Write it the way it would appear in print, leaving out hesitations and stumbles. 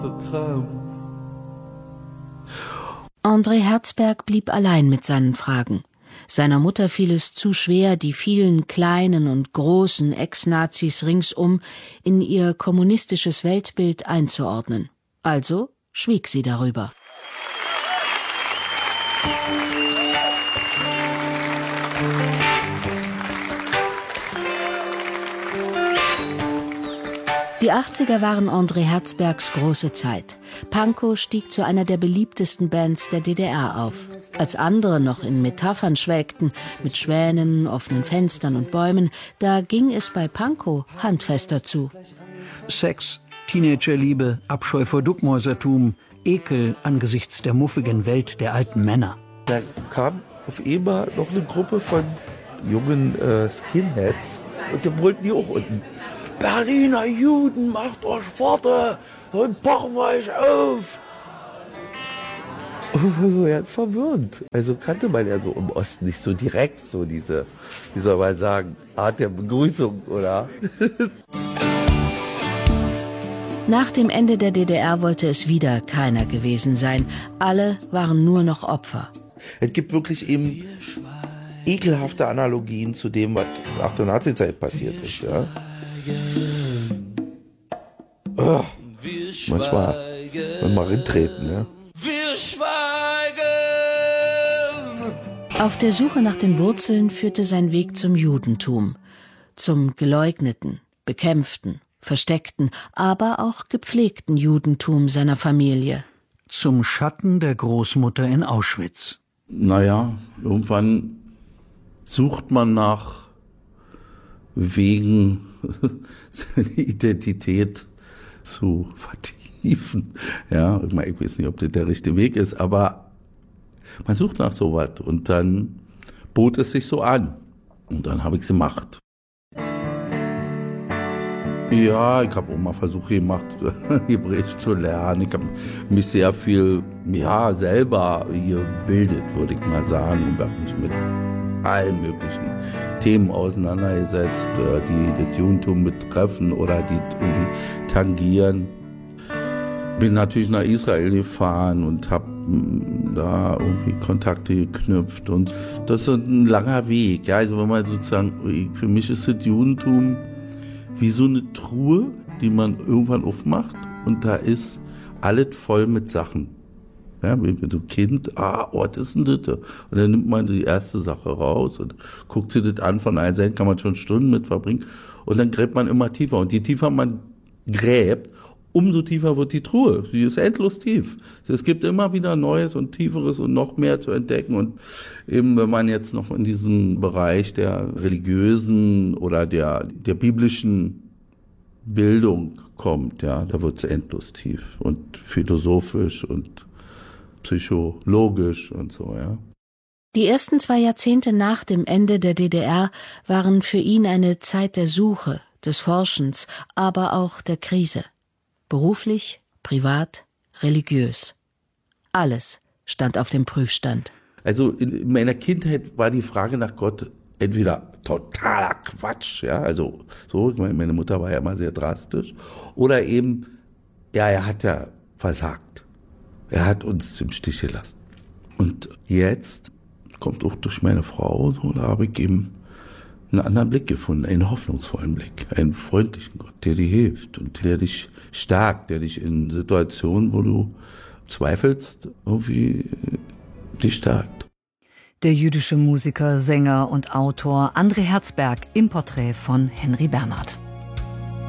André Herzberg blieb allein mit seinen Fragen. Seiner Mutter fiel es zu schwer, die vielen kleinen und großen Ex-Nazis ringsum in ihr kommunistisches Weltbild einzuordnen. Also schwieg sie darüber. Die 80er waren André Herzbergs große Zeit. Pankow stieg zu einer der beliebtesten Bands der DDR auf. Als andere noch in Metaphern schwelgten, mit Schwänen, offenen Fenstern und Bäumen, da ging es bei Pankow handfester zu. Sex, Teenagerliebe, Abscheu vor Duckmäusertum, Ekel angesichts der muffigen Welt der alten Männer. Da kam auf einmal noch eine Gruppe von jungen Skinheads und da wollten die auch unten. Berliner Juden, macht euch Worte, und pochen wir euch auf. Und ich war so ganz verwirrend. Also kannte man ja so im Osten nicht so direkt so diese, wie soll man sagen, Art der Begrüßung, oder? Nach dem Ende der DDR wollte es wieder keiner gewesen sein. Alle waren nur noch Opfer. Es gibt wirklich eben ekelhafte Analogien zu dem, was nach der Nazizeit passiert ist. Ja? Oh, manchmal reintreten, ne? Wir schweigen! Auf der Suche nach den Wurzeln führte sein Weg zum Judentum. Zum geleugneten, bekämpften, versteckten, aber auch gepflegten Judentum seiner Familie. Zum Schatten der Großmutter in Auschwitz. Naja, irgendwann sucht man nach Wegen, seine Identität zu vertiefen. Ja, ich weiß nicht, ob das der richtige Weg ist, aber man sucht nach sowas und dann bot es sich so an und dann habe ich es gemacht. Ja, ich habe auch mal Versuche gemacht, Hebräisch zu lernen. Ich habe mich sehr viel selber gebildet, würde ich mal sagen. Ich habe mich mit allen möglichen Themen auseinandergesetzt, die das Judentum betreffen oder die irgendwie tangieren. Bin natürlich nach Israel gefahren und habe da irgendwie Kontakte geknüpft. Und das ist ein langer Weg. Ja, also wenn man sozusagen, für mich ist das Judentum wie so eine Truhe, die man irgendwann aufmacht und da ist alles voll mit Sachen. Ja, wie so ein Kind, was ist denn das? Und dann nimmt man die erste Sache raus und guckt sich das an. Von einer Seite kann man schon Stunden mit verbringen. Und dann gräbt man immer tiefer. Und je tiefer man gräbt, umso tiefer wird die Truhe. Sie ist endlos tief. Es gibt immer wieder Neues und Tieferes und noch mehr zu entdecken. Und eben, wenn man jetzt noch in diesen Bereich der religiösen oder der biblischen Bildung kommt, ja, da wird es endlos tief und philosophisch und psychologisch und so, ja. Die ersten 2 Jahrzehnte nach dem Ende der DDR waren für ihn eine Zeit der Suche, des Forschens, aber auch der Krise. Beruflich, privat, religiös. Alles stand auf dem Prüfstand. Also in meiner Kindheit war die Frage nach Gott entweder totaler Quatsch, ja, also so, ich meine Mutter war ja immer sehr drastisch, oder eben, ja, er hat ja versagt. Er hat uns im Stich gelassen. Und jetzt kommt auch durch meine Frau, so, da habe ich eben einen anderen Blick gefunden, einen hoffnungsvollen Blick, einen freundlichen Gott, der dir hilft und der dich stärkt, der dich in Situationen, wo du zweifelst, irgendwie dich stärkt. Der jüdische Musiker, Sänger und Autor André Herzberg im Porträt von Henry Bernhard.